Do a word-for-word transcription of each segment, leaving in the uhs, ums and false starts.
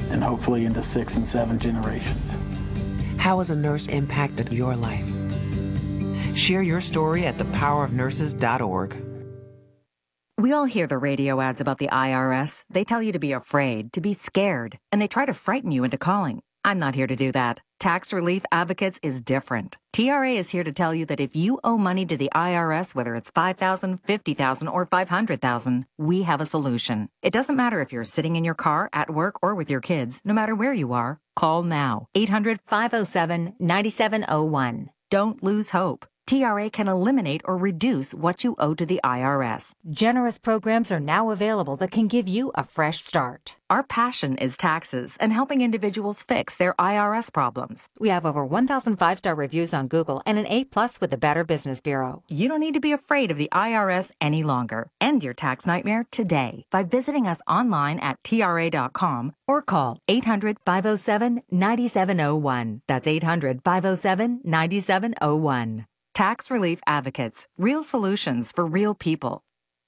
and hopefully into six and seven generations. How has a nurse impacted your life? Share your story at the power of nurses dot org. We all hear the radio ads about the I R S. They tell you to be afraid, to be scared, and they try to frighten you into calling. I'm not here to do that. Tax Relief Advocates is different. T R A is here to tell you that if you owe money to the I R S, whether it's five thousand dollars, fifty thousand dollars, or five hundred thousand dollars, we have a solution. It doesn't matter if you're sitting in your car, at work, or with your kids. No matter where you are, call now. eight hundred, five oh seven, nine seven oh one. Don't lose hope. T R A can eliminate or reduce what you owe to the I R S. Generous programs are now available that can give you a fresh start. Our passion is taxes and helping individuals fix their I R S problems. We have over one thousand five-star reviews on Google and an A plus with the Better Business Bureau. You don't need to be afraid of the I R S any longer. End your tax nightmare today by visiting us online at T R A dot com or call eight hundred, five oh seven, nine seven oh one. That's eight hundred, five oh seven, nine seven oh one. Tax Relief Advocates, real solutions for real people.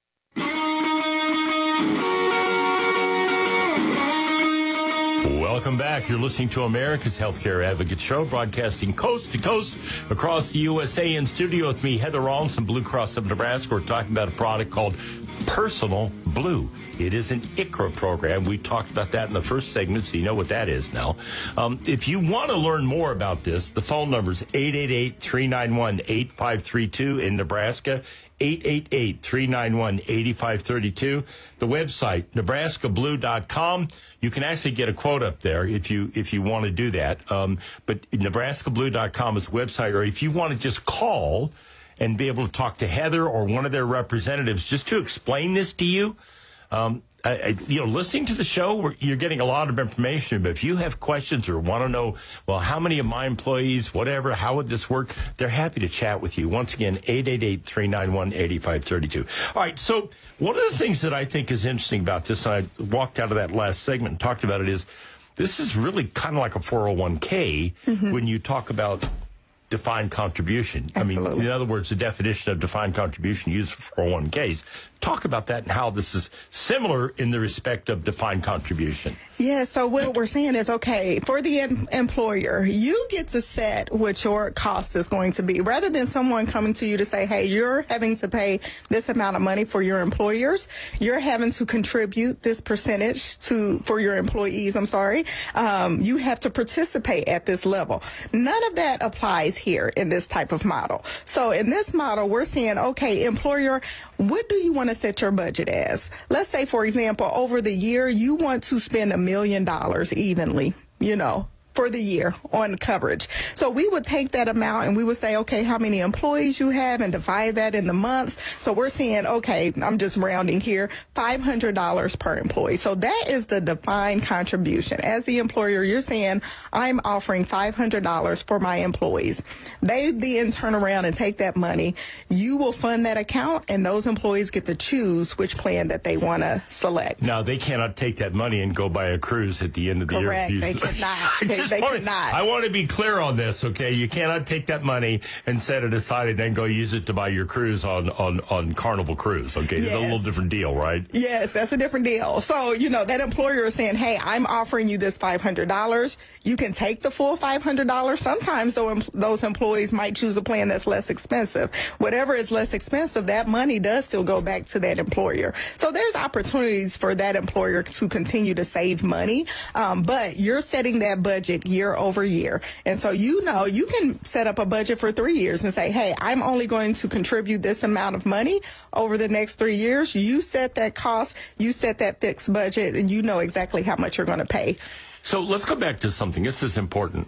Welcome back. You're listening to America's Healthcare Advocate Show, broadcasting coast to coast across the U S A. In studio with me, Heather Rawlinson, Blue Cross of Nebraska. We're talking about a product called Personal Blue. It is an I C R A program. We talked about that in the first segment, so you know what that is now. Um, if you want to learn more about this, the phone number is eight eight eight, three nine one, eight five three two in Nebraska, eight eight eight, three nine one, eight five three two. The website, Nebraska Blue dot com. You can actually get a quote up there if you if you want to do that. Um, but Nebraska Blue dot com is the website, or if you want to just call and be able to talk to Heather or one of their representatives just to explain this to you. Um, I, I, you know, listening to the show, you're getting a lot of information, but if you have questions or want to know, well, how many of my employees, whatever, how would this work, they're happy to chat with you. Once again, eight eight eight, three nine one, eight five three two. All right, so one of the things that I think is interesting about this, and I walked out of that last segment and talked about it, is this is really kind of like a four oh one k mm-hmm. when you talk about defined contribution. Absolutely. I mean, in other words, the definition of defined contribution used for four oh one k's. Talk about that and how this is similar in the respect of defined contribution. Yeah, so what we're saying is, okay, for the em- employer, you get to set what your cost is going to be. Rather than someone coming to you to say, hey, you're having to pay this amount of money for your employers, you're having to contribute this percentage to for your employees, I'm sorry. Um, you have to participate at this level. None of that applies here in this type of model. So in this model, we're saying, okay, employer, what do you want to set your budget as? Let's say, for example, over the year, you want to spend a million dollars evenly, you know, for the year on coverage. So we would take that amount and we would say, okay, how many employees you have and divide that in the months. So we're saying, okay, I'm just rounding here, five hundred dollars per employee. So that is the defined contribution. As the employer, you're saying, I'm offering five hundred dollars for my employees. They then turn around and take that money. You will fund that account and those employees get to choose which plan that they want to select. Now, they cannot take that money and go buy a cruise at the end of the Correct. year. They cannot. They want cannot. To, I want to be clear on this, okay? You cannot take that money and set it aside and then go use it to buy your cruise on, on, on Carnival Cruise, okay? It's Yes. a little different deal, right? Yes, that's a different deal. So, you know, that employer is saying, hey, I'm offering you this five hundred dollars. You can take the full five hundred dollars. Sometimes though, those employees might choose a plan that's less expensive. Whatever is less expensive, that money does still go back to that employer. So there's opportunities for that employer to continue to save money, um, but you're setting that budget year over year. And so, you know, you can set up a budget for three years and say, hey, I'm only going to contribute this amount of money over the next three years. You set that cost, you set that fixed budget, and you know exactly how much you're going to pay. So let's go back to something. This is important.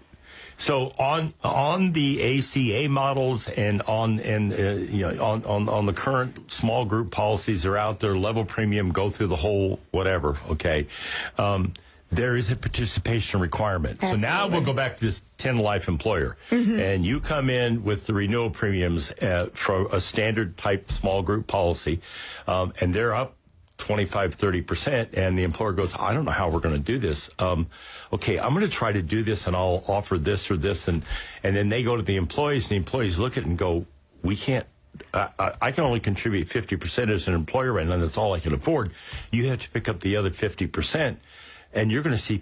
So on on the A C A models and on and uh, you know on, on on the current small group policies that are out there, level premium, go through the whole whatever. Okay. Um, There is a participation requirement. Absolutely. So now we'll go back to this ten life employer. Mm-hmm. And you come in with the renewal premiums uh, for a standard type small group policy, um, and they're up twenty-five, thirty percent. And the employer goes, I don't know how we're going to do this. Um, okay, I'm going to try to do this and I'll offer this or this. And, and then they go to the employees and the employees look at it and go, we can't. I, I can only contribute fifty percent as an employer, and that's all I can afford. You have to pick up the other fifty percent. And you're going to see